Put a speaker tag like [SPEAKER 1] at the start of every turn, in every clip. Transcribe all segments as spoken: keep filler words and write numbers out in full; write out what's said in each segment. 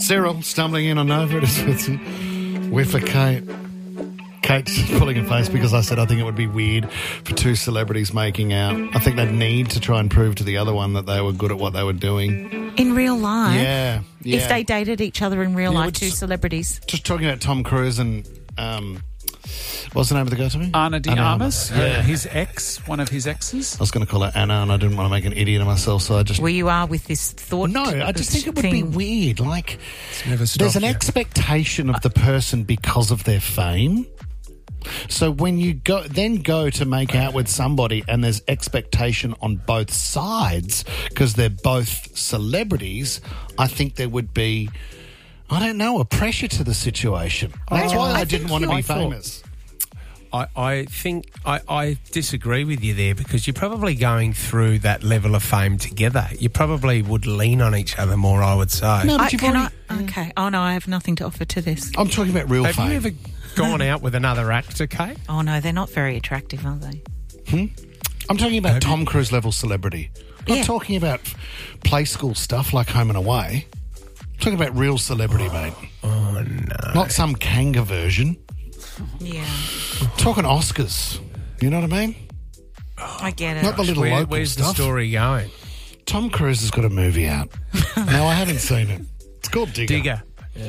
[SPEAKER 1] Cyril stumbling in on Nova at Switson. Whiff for Kate. Kate's pulling a face because I said I think it would be weird for two celebrities making out. I think they'd need to try and prove to the other one that they were good at what they were doing.
[SPEAKER 2] In real life?
[SPEAKER 1] Yeah. yeah.
[SPEAKER 2] If they dated each other in real
[SPEAKER 1] Yeah,
[SPEAKER 2] life,
[SPEAKER 1] we're
[SPEAKER 2] two
[SPEAKER 1] just-
[SPEAKER 2] celebrities.
[SPEAKER 1] Just talking about Tom Cruise and... Um, what's the name of the girl to me?
[SPEAKER 3] Ana de
[SPEAKER 1] Ana
[SPEAKER 3] Armas,
[SPEAKER 1] Armas.
[SPEAKER 3] her- his ex, one of his exes.
[SPEAKER 1] I was going to call her Anna and I didn't want to make an idiot of myself, so I just...
[SPEAKER 2] Where you are with this thought.
[SPEAKER 1] No, I just think it would
[SPEAKER 2] thing.
[SPEAKER 1] be weird. Like,
[SPEAKER 4] never
[SPEAKER 1] there's an
[SPEAKER 4] stopped you.
[SPEAKER 1] expectation of the person because of their fame. So when you go, then go to make out with somebody and there's expectation on both sides because they're both celebrities, I think there would be, I don't know, a pressure to the situation. That's
[SPEAKER 2] Oh,
[SPEAKER 1] why I,
[SPEAKER 2] I
[SPEAKER 1] didn't
[SPEAKER 2] think
[SPEAKER 1] want to
[SPEAKER 2] you-
[SPEAKER 1] be
[SPEAKER 2] I thought-
[SPEAKER 1] famous.
[SPEAKER 4] I, I think I, I disagree with you there because you're probably going through that level of fame together. You probably would lean on each other more, I would say.
[SPEAKER 1] No, but
[SPEAKER 2] I,
[SPEAKER 1] you've
[SPEAKER 2] can
[SPEAKER 1] already-
[SPEAKER 2] I, okay. Oh, no, I have nothing to offer to this.
[SPEAKER 1] I'm talking about real
[SPEAKER 4] Have
[SPEAKER 1] fame.
[SPEAKER 4] you ever gone out with another actor, Kate?
[SPEAKER 2] Oh, no, they're not very attractive, are they?
[SPEAKER 1] I'm talking about Tom Cruise level celebrity. I'm
[SPEAKER 2] Yeah.
[SPEAKER 1] not talking about play school stuff like Home and Away. I'm talking about real celebrity, mate.
[SPEAKER 4] Oh, no.
[SPEAKER 1] Not some Kanga version.
[SPEAKER 2] Yeah,
[SPEAKER 1] Talking Oscars. You know what I mean?
[SPEAKER 2] I get it.
[SPEAKER 1] Not the little
[SPEAKER 4] Where,
[SPEAKER 1] local
[SPEAKER 4] where's
[SPEAKER 1] stuff.
[SPEAKER 4] the story going?
[SPEAKER 1] Tom Cruise has got a movie out. No, I haven't seen it. It's called Digger.
[SPEAKER 4] Digger.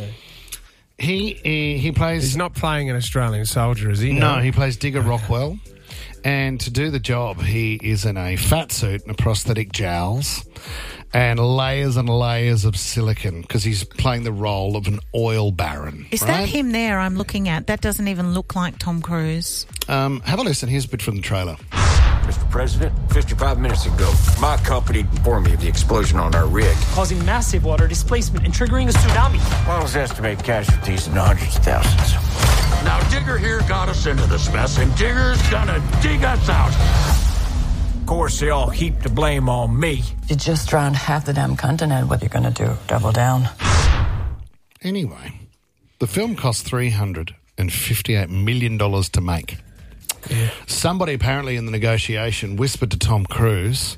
[SPEAKER 1] He, he he plays...
[SPEAKER 4] He's not playing an Australian soldier, is he?
[SPEAKER 1] No, he plays Digger Rockwell. And to do the job, he is in a fat suit and a prosthetic jowls and layers and layers of silicone because he's playing the role of an oil baron.
[SPEAKER 2] Is
[SPEAKER 1] right?
[SPEAKER 2] that him there I'm looking at? That doesn't even look like Tom Cruise.
[SPEAKER 1] Um, have a listen. Here's a bit from the trailer.
[SPEAKER 5] Mister President, fifty-five minutes ago, my company informed me of the explosion on our rig.
[SPEAKER 6] causing massive water displacement and triggering a tsunami.
[SPEAKER 5] Models estimate casualties in the hundreds of thousands.
[SPEAKER 7] Now, Digger here got us into this mess, and Digger's gonna dig us out.
[SPEAKER 5] Of course, they all heap the blame on me.
[SPEAKER 8] You just drowned half the damn continent. What are you going to do? Double down?
[SPEAKER 1] Anyway, the film cost three hundred fifty-eight million dollars to make.
[SPEAKER 4] Yeah.
[SPEAKER 1] Somebody apparently in the negotiation whispered to Tom Cruise,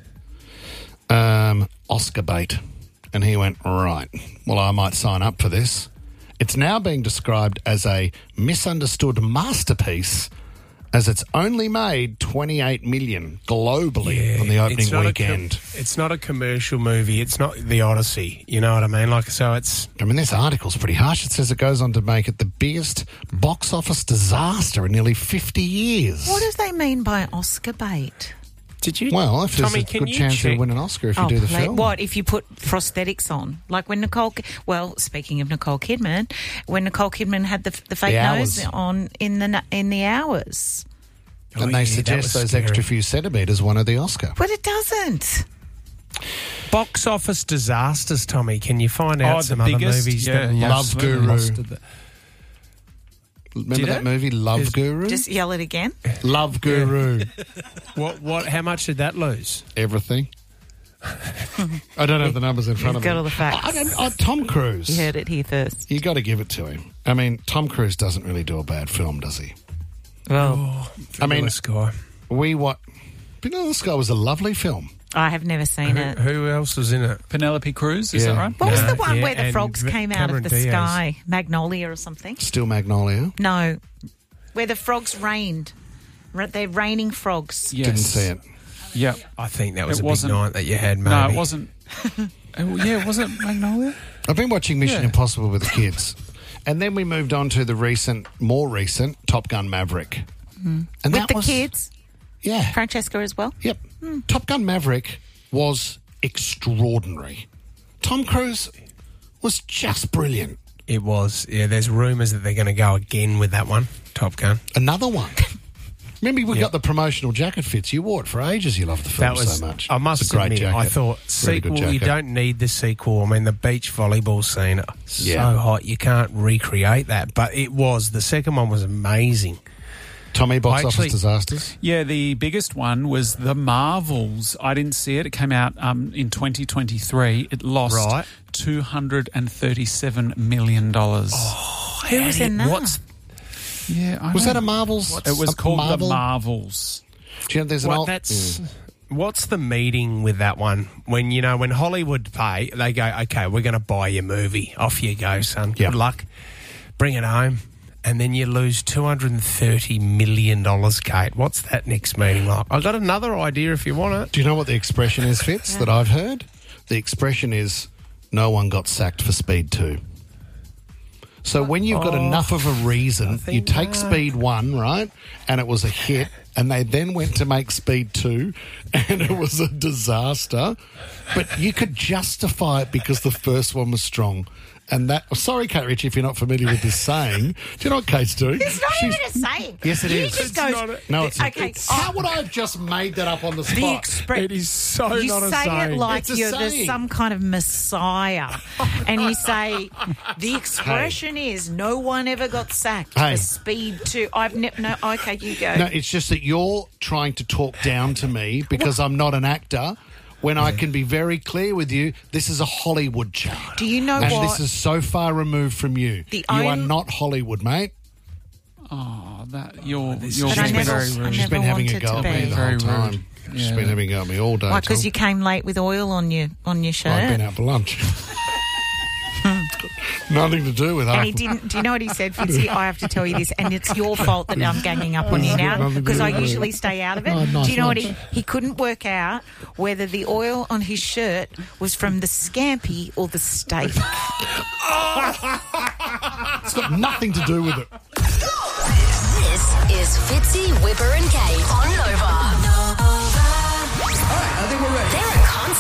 [SPEAKER 1] um, Oscar bait. And he went, right, well, I might sign up for this. It's now being described as a misunderstood masterpiece as it's only made twenty-eight million dollars globally on the opening
[SPEAKER 4] it's not
[SPEAKER 1] weekend.
[SPEAKER 4] A com- it's not a commercial movie. It's not The Odyssey. You know what I mean? Like, so it's...
[SPEAKER 1] I mean, this article's pretty harsh. It says it goes on to make it the biggest box office disaster in nearly fifty years.
[SPEAKER 2] What do they mean by Oscar bait?
[SPEAKER 4] Did you...
[SPEAKER 1] Well, if there's
[SPEAKER 4] Tommy,
[SPEAKER 1] a
[SPEAKER 4] can
[SPEAKER 1] good
[SPEAKER 4] you
[SPEAKER 1] chance
[SPEAKER 4] check-
[SPEAKER 1] you'll win an Oscar if you
[SPEAKER 2] Oh,
[SPEAKER 1] do the
[SPEAKER 2] play-
[SPEAKER 1] film.
[SPEAKER 2] What if you put prosthetics on? Like when Nicole, well, speaking of Nicole Kidman, when Nicole Kidman had the the fake
[SPEAKER 1] The
[SPEAKER 2] nose
[SPEAKER 1] Hours.
[SPEAKER 2] on in the na- in the hours,
[SPEAKER 4] Oh,
[SPEAKER 1] And
[SPEAKER 4] yeah,
[SPEAKER 1] they
[SPEAKER 4] that
[SPEAKER 1] suggest
[SPEAKER 4] was
[SPEAKER 1] those
[SPEAKER 4] scary.
[SPEAKER 1] extra few centimetres won her the Oscar.
[SPEAKER 2] but it doesn't.
[SPEAKER 4] Box office disasters, Tommy. Can you find out
[SPEAKER 3] Oh, the
[SPEAKER 4] some other
[SPEAKER 3] biggest?
[SPEAKER 4] movies
[SPEAKER 3] Yeah,
[SPEAKER 4] that
[SPEAKER 3] yeah,
[SPEAKER 1] Love
[SPEAKER 3] absolutely.
[SPEAKER 1] Guru.
[SPEAKER 4] lost the-
[SPEAKER 1] Remember
[SPEAKER 3] Did
[SPEAKER 1] that
[SPEAKER 3] it?
[SPEAKER 1] movie, Love
[SPEAKER 4] Is-
[SPEAKER 1] Guru?
[SPEAKER 2] Just yell it again.
[SPEAKER 1] Love Guru.
[SPEAKER 4] What? What? How much did that lose?
[SPEAKER 1] Everything. I don't have the numbers in front
[SPEAKER 2] You've
[SPEAKER 1] of me.
[SPEAKER 2] got all the facts.
[SPEAKER 1] I don't, oh, Tom Cruise.
[SPEAKER 2] You heard it here first.
[SPEAKER 1] You got to give it to him. I mean, Tom Cruise doesn't really do a bad film, does he?
[SPEAKER 2] Well,
[SPEAKER 1] I mean,
[SPEAKER 4] Vanilla Sky.
[SPEAKER 1] we what? Vanilla Sky was a lovely film.
[SPEAKER 2] I have never seen
[SPEAKER 4] Who,
[SPEAKER 2] it.
[SPEAKER 4] who else was in it?
[SPEAKER 3] Penelope Cruz, is
[SPEAKER 1] Yeah.
[SPEAKER 3] that right?
[SPEAKER 2] What was
[SPEAKER 4] No,
[SPEAKER 2] the one
[SPEAKER 4] yeah,
[SPEAKER 2] where the
[SPEAKER 4] and
[SPEAKER 2] frogs
[SPEAKER 4] V-
[SPEAKER 2] came out
[SPEAKER 4] Cameron
[SPEAKER 2] of the
[SPEAKER 4] Diaz.
[SPEAKER 2] sky? Magnolia or something?
[SPEAKER 1] Still Magnolia.
[SPEAKER 2] No, where the frogs rained. Ra- They're raining frogs.
[SPEAKER 3] Yes.
[SPEAKER 1] Didn't see it.
[SPEAKER 3] Yeah.
[SPEAKER 4] I think that was
[SPEAKER 3] It
[SPEAKER 4] a big
[SPEAKER 3] wasn't-
[SPEAKER 4] night that you had, maybe.
[SPEAKER 3] No, it wasn't. Oh, yeah, was it Magnolia?
[SPEAKER 1] I've been watching Mission
[SPEAKER 3] Yeah.
[SPEAKER 1] Impossible with the kids. And then we moved on to the recent, more recent, Top Gun Maverick. And
[SPEAKER 2] With
[SPEAKER 1] that
[SPEAKER 2] the
[SPEAKER 1] was,
[SPEAKER 2] kids,
[SPEAKER 1] Yeah.
[SPEAKER 2] Francesca as well.
[SPEAKER 1] Yep. Top Gun Maverick was extraordinary. Tom Cruise was just brilliant.
[SPEAKER 4] It was. Yeah, there's rumours that they're going to go again with that one, Top Gun.
[SPEAKER 1] Another one. Remember, we
[SPEAKER 4] Yep.
[SPEAKER 1] got the promotional jacket fits. You wore it for ages. You loved the film
[SPEAKER 4] That was
[SPEAKER 1] so much.
[SPEAKER 4] I must
[SPEAKER 1] it's a great
[SPEAKER 4] admit,
[SPEAKER 1] jacket.
[SPEAKER 4] I thought
[SPEAKER 1] Really good
[SPEAKER 4] sequel. You
[SPEAKER 1] jacket.
[SPEAKER 4] don't need the sequel. I mean, the beach volleyball scene, so
[SPEAKER 1] Yeah.
[SPEAKER 4] hot you can't recreate that. But it was. The second one was amazing.
[SPEAKER 1] Tommy, box
[SPEAKER 4] I actually-
[SPEAKER 1] office disasters.
[SPEAKER 3] Yeah, the biggest one was The Marvels. I didn't see it. It came out um, in twenty twenty-three. It lost
[SPEAKER 4] Right.
[SPEAKER 3] two hundred thirty-seven million dollars.
[SPEAKER 2] Who was in that?
[SPEAKER 4] What's
[SPEAKER 3] Yeah, I
[SPEAKER 1] Was
[SPEAKER 3] know.
[SPEAKER 1] that a Marvels?
[SPEAKER 3] It was
[SPEAKER 1] a
[SPEAKER 3] called
[SPEAKER 1] Marvel?
[SPEAKER 3] The Marvels.
[SPEAKER 1] Do you know, there's an
[SPEAKER 4] what?
[SPEAKER 1] old,
[SPEAKER 4] That's.
[SPEAKER 1] Mm.
[SPEAKER 4] what's the meeting with that one? When, you know, when Hollywood pay, they go, okay, we're going to buy your movie. Off you go, son.
[SPEAKER 1] Yeah.
[SPEAKER 4] Good luck. Bring it home. And then you lose two hundred thirty million dollars, Kate. What's that next meeting like? I've got another idea if you want it.
[SPEAKER 1] Do you know what the expression is, Fitz, that I've heard? The expression is, no one got sacked for Speed two. So when you've got
[SPEAKER 4] Oh,
[SPEAKER 1] enough of a reason,
[SPEAKER 4] think
[SPEAKER 1] you take
[SPEAKER 4] that-
[SPEAKER 1] Speed one, right, and it was a hit, and they then went to make Speed two, and it was a disaster, but you could justify it because the first one was strong. And that, sorry, Kate Ritchie, if you're not familiar with this saying. Do you know what Kate's doing?
[SPEAKER 2] It's not
[SPEAKER 1] She's-
[SPEAKER 2] even a saying.
[SPEAKER 1] Yes, it
[SPEAKER 2] you
[SPEAKER 1] is.
[SPEAKER 2] Just
[SPEAKER 1] It's
[SPEAKER 2] go,
[SPEAKER 4] not a-
[SPEAKER 1] No, it's
[SPEAKER 2] okay.
[SPEAKER 1] It's, how would I have just made that up on the spot?
[SPEAKER 2] The expre-
[SPEAKER 4] It is so
[SPEAKER 2] you
[SPEAKER 4] not a
[SPEAKER 2] say
[SPEAKER 4] saying.
[SPEAKER 2] it like
[SPEAKER 1] It's a
[SPEAKER 2] you're the,
[SPEAKER 1] saying.
[SPEAKER 2] some kind of messiah, and you say the expression is no one ever got sacked
[SPEAKER 1] Hey.
[SPEAKER 2] for Speed two. I've never. No, okay, you go.
[SPEAKER 1] No, it's just that you're trying to talk down to me because I'm not an actor. When I can be very clear with you, this is a Hollywood chart.
[SPEAKER 2] Do you know
[SPEAKER 1] and
[SPEAKER 2] what?
[SPEAKER 1] this is so far removed from you.
[SPEAKER 2] The
[SPEAKER 1] you are
[SPEAKER 2] own-
[SPEAKER 1] not Hollywood, mate.
[SPEAKER 3] Oh, that you're
[SPEAKER 4] this
[SPEAKER 3] you're
[SPEAKER 4] is
[SPEAKER 2] But I
[SPEAKER 3] being
[SPEAKER 2] never-
[SPEAKER 3] very
[SPEAKER 2] I
[SPEAKER 3] rude.
[SPEAKER 1] She's
[SPEAKER 2] never
[SPEAKER 1] been having a
[SPEAKER 2] wanted
[SPEAKER 1] go
[SPEAKER 2] to
[SPEAKER 1] at me
[SPEAKER 2] be.
[SPEAKER 1] the
[SPEAKER 3] Very
[SPEAKER 1] whole time.
[SPEAKER 3] rude.
[SPEAKER 1] She's
[SPEAKER 3] Yeah.
[SPEAKER 1] been having a go at me all day.
[SPEAKER 2] Why? Because
[SPEAKER 1] Tom.
[SPEAKER 2] you came late with oil on your on your shirt.
[SPEAKER 1] I've been out for lunch. Nothing to do with
[SPEAKER 2] And
[SPEAKER 1] that.
[SPEAKER 2] he didn't. Do you know what he said, Fitzy? I have to tell you this, and it's your fault that I'm ganging up on you now
[SPEAKER 1] Nothing to
[SPEAKER 2] because
[SPEAKER 1] do
[SPEAKER 2] I
[SPEAKER 1] with it.
[SPEAKER 2] usually stay out of it.
[SPEAKER 1] Oh, nice
[SPEAKER 2] do you know what he?
[SPEAKER 1] lunch.
[SPEAKER 2] He couldn't work out whether the oil on his shirt was from the scampi or the steak.
[SPEAKER 1] It's got nothing to do with it.
[SPEAKER 9] This is Fitzy, Whipper and Kate on Nova. All right, I think we're ready. They're